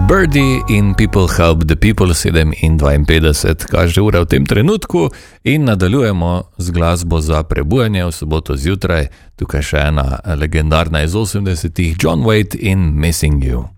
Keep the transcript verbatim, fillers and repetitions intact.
Birdie in People Help the People, sedem in dvainpetdeset kaže ura v tem trenutku in nadaljujemo z glasbo za prebujanje v soboto zjutraj. Tukaj še ena legendarna iz osemdesetih, John Waite in Missing You.